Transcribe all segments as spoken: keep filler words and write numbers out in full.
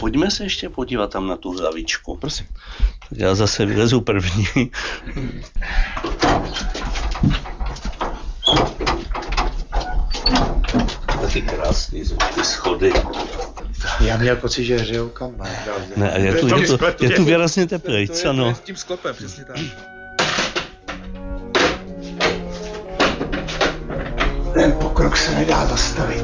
pojďme se ještě podívat tam na tu hlavičku. Prosím. Tak já zase vylezu první. Taky krásný zvuk, ty schody. Já měl pocit, že hřejou kamen. Ne, je tu, je tu, je tu výrazně teplejc, ano. To je s tím sklepem, přesně tak. Ten pokrok se nedá zastavit.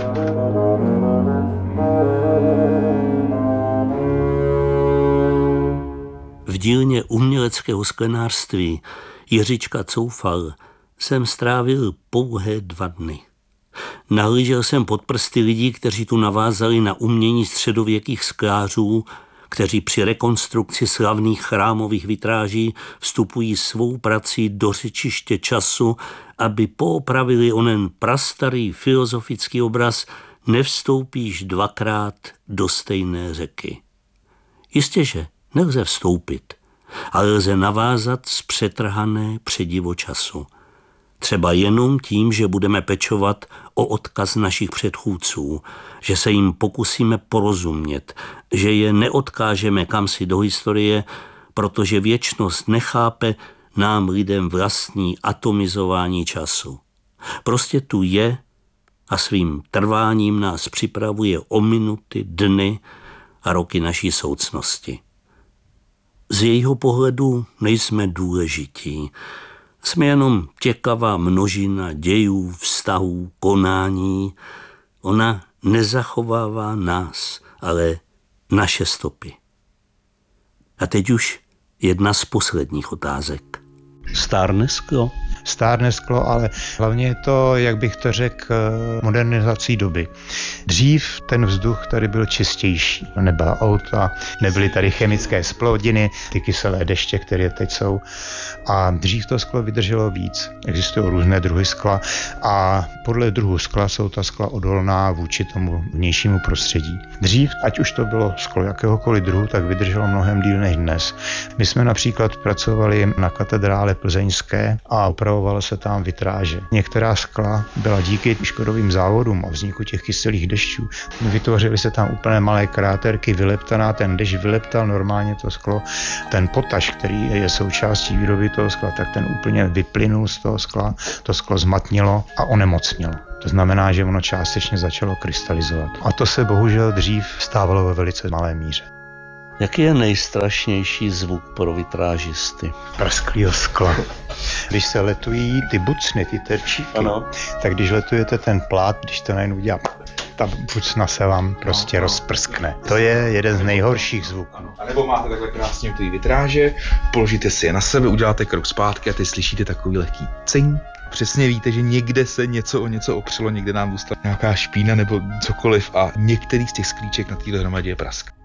V dílně uměleckého sklenářství Jiříčka Coufal jsem strávil pouhé dva dny. Nahlížel jsem pod prsty lidí, kteří tu navázali na umění středověkých sklářů, kteří při rekonstrukci slavných chrámových vitráží vstupují svou prací do řečiště času, aby poopravili onen prastarý filozofický obraz Nevstoupíš dvakrát do stejné řeky. Jistěže nelze vstoupit, ale lze navázat z přetrhané předivo času. Třeba jenom tím, že budeme pečovat o odkaz našich předchůdců, že se jim pokusíme porozumět, že je neodkážeme kamsi do historie, protože věčnost nechápe nám lidem vlastní atomizování času. Prostě tu je a svým trváním nás připravuje o minuty, dny a roky naší soucnosti. Z jejího pohledu nejsme důležití. Jsme jenom těkavá množina dějů, vztahů, konání. Ona nezachovává nás, ale naše stopy. A teď už jedna z posledních otázek. Stárne sklo? Stárne sklo, ale hlavně je to, jak bych to řekl, modernizací doby. Dřív ten vzduch tady byl čistější. Nebyla auta, nebyly tady chemické zplodiny, ty kyselé deště, které teď jsou. A dřív to sklo vydrželo víc. Existují různé druhy skla a podle druhu skla jsou ta skla odolná vůči tomu vnějšímu prostředí. Dřív, ať už to bylo sklo jakéhokoliv druhu, tak vydrželo mnohem díl než dnes. My jsme například pracovali na katedrále plzeňské a opravovala se tam vitráže. Některá skla byla díky škodovým závodům a vzniku těch kyselých dešťů. Vytvořily se tam úplné malé kráterky, vyleptaná, ten dešť vyleptal normálně to sklo. Ten potaž, který je součástí výroby toho skla, tak ten úplně vyplynul z toho skla, to sklo zmatnilo a onemocnilo. To znamená, že ono částečně začalo krystalizovat. A to se bohužel dřív stávalo ve velice malé míře. Jaký je nejstrašnější zvuk pro vitrážisty? Prasklýho skla. Když se letují ty bucny, ty terčíky, ano. Tak když letujete ten plát, když to najednou dělá, ta bucna se vám prostě no, no. rozprskne. To je jeden z nejhorších zvuků. A nebo máte takhle krásně ty vitráže, položíte si je na sebe, uděláte krok zpátky a ty slyšíte takový lehký cing. Přesně víte, že někde se něco o něco opřelo, někde nám dostala nějaká špína nebo cokoliv a některý z těch sklíček na téhle hromadě je prask.